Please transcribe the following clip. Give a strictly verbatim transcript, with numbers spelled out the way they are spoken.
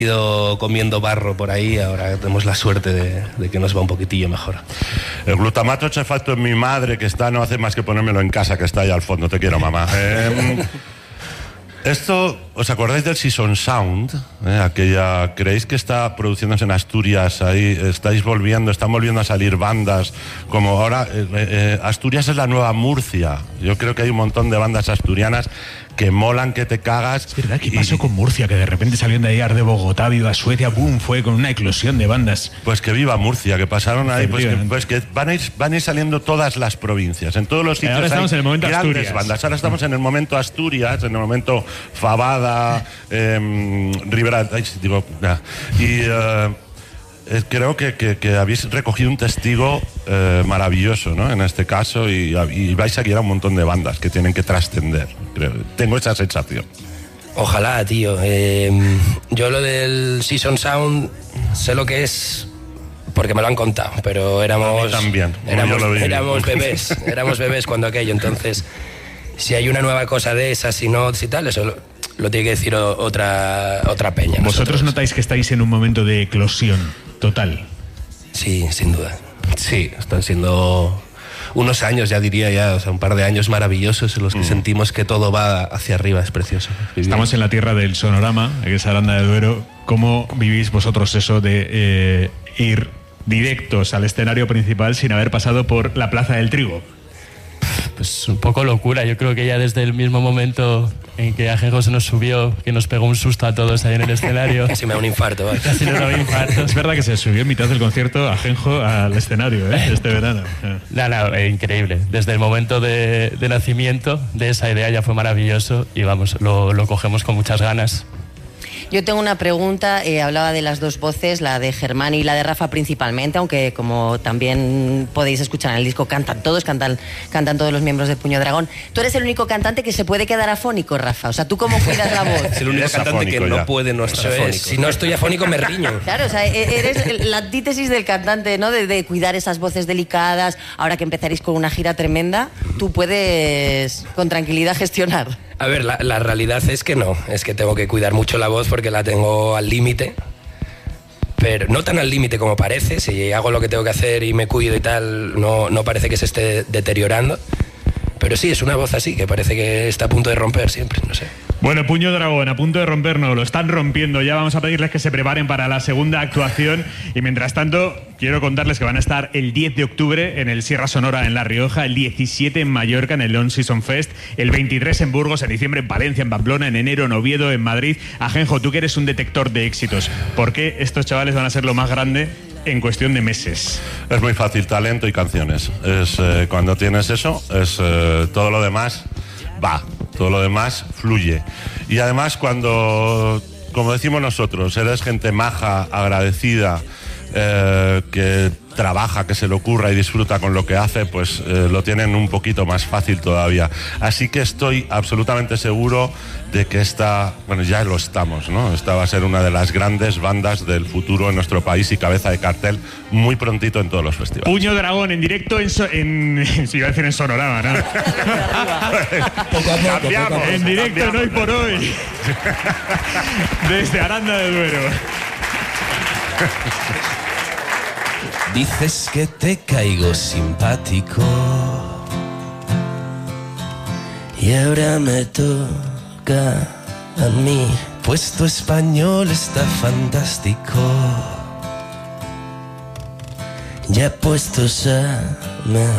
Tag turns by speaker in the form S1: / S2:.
S1: ido comiendo barro por ahí, ahora tenemos la suerte de, de que nos va un poquitillo mejor.
S2: El glutamato hecho efecto en mi madre, que está, no hace más que ponérmelo en casa, que está ahí al fondo. Te quiero, mamá. Eh, esto, ¿os acordáis del Season Sound? Eh, aquella, ¿creéis que está produciéndose en Asturias? Ahí estáis volviendo, están volviendo a salir bandas, como ahora, eh, eh, Asturias es la nueva Murcia. Yo creo que hay un montón de bandas asturianas que molan, que te cagas.
S3: Es verdad, ¿qué y... pasó con Murcia? Que de repente salieron de ahí de Bogotá, viva Suecia, boom, fue con una eclosión de bandas.
S2: Pues que viva Murcia, que pasaron ahí, pues que, pues que van, a ir, van a ir saliendo todas las provincias, en todos los sitios.
S3: Ahora estamos
S2: hay
S3: en el momento
S2: grandes
S3: Asturias.
S2: bandas. Ahora estamos en el momento Asturias, en el momento Fabada, eh, Ribera, digo, nah. y eh, eh, creo que, que, que habéis recogido un testigo eh, maravilloso, ¿no? En este caso, y, y vais a guiar a un montón de bandas que tienen que trascender. Creo. Tengo esa sensación.
S1: Ojalá, tío. Eh, yo lo del Season Sound sé lo que es porque me lo han contado, pero éramos
S2: también,
S1: éramos, éramos bebés, éramos bebés cuando aquello. Entonces, si hay una nueva cosa de esas y no y tal, eso lo, lo tiene que decir otra otra peña.
S3: ¿Vosotros
S1: nosotros.
S3: notáis que estáis en un momento de eclosión total?
S1: Sí, sin duda. Sí, están siendo unos años, ya diría ya, o sea, un par de años maravillosos en los que mm. sentimos que todo va hacia arriba, es precioso. Es
S3: Estamos en la tierra del Sonorama, que es Aranda de Duero. ¿Cómo vivís vosotros eso de eh, ir directos al escenario principal sin haber pasado por la Plaza del Trigo?
S4: Pues un poco locura. Yo creo que ya desde el mismo momento en que Ajenjo se nos subió, que nos pegó un susto a todos ahí en el escenario.
S1: Casi me da un infarto, ¿vale?
S4: Casi me da un infarto.
S3: Es verdad que se subió en mitad del concierto Ajenjo al escenario, ¿eh? Este verano.
S4: No, no, eh, increíble. Desde el momento de, de nacimiento de esa idea ya fue maravilloso y vamos, lo, lo cogemos con muchas ganas.
S5: Yo tengo una pregunta, eh, hablaba de las dos voces, la de Germán y la de Rafa principalmente, aunque como también podéis escuchar en el disco, cantan todos, cantan, cantan todos los miembros de Puño Dragón. Tú eres el único cantante que se puede quedar afónico, Rafa, o sea, ¿tú cómo cuidas la voz?
S1: Es el único
S2: es
S1: cantante que
S2: ya.
S1: no puede no estar afónico. Si no estoy afónico me riño.
S5: Claro, o sea, eres la antítesis del cantante, ¿no? De, de cuidar esas voces delicadas, ahora que empezaréis con una gira tremenda, tú puedes con tranquilidad gestionar.
S1: A ver, la, la realidad es que no, es que tengo que cuidar mucho la voz porque la tengo al límite, pero no tan al límite como parece. Si hago lo que tengo que hacer y me cuido y tal, no, no parece que se esté deteriorando, pero sí, es una voz así, que parece que está a punto de romper siempre, no sé.
S3: Bueno, Puño Dragón, a punto de rompernos, lo están rompiendo. Ya vamos a pedirles que se preparen para la segunda actuación. Y mientras tanto, quiero contarles que van a estar el diez de octubre en el Sierra Sonora en La Rioja, el diecisiete en Mallorca en el On Season Fest, el veintitrés en Burgos, en diciembre en Valencia, en Pamplona, en enero en Oviedo, en Madrid. Ajenjo, tú que eres un detector de éxitos, ¿por qué estos chavales van a ser lo más grande en cuestión de meses?
S2: Es muy fácil, talento y canciones. Es, eh, cuando tienes eso, es eh, todo lo demás va. Todo lo demás fluye. Y además cuando, como decimos nosotros, eres gente maja, agradecida, eh, que trabaja, que se le ocurra y disfruta con lo que hace, pues eh, lo tienen un poquito más fácil todavía. Así que estoy absolutamente seguro de que esta, bueno, ya lo estamos, ¿no? Esta va a ser una de las grandes bandas del futuro en nuestro país y cabeza de cartel muy prontito en todos los festivales.
S3: Puño Dragón en directo en, so, en, si iba a decir en Sonorama, ¿no?
S1: Poco a poco,
S2: Cambiamos,
S1: poco a poco.
S3: En directo en Hoy por Hoy desde Aranda de Duero.
S6: Dices que te caigo simpático y ahora me toca a mí, pues tu español está fantástico. Ya puestos a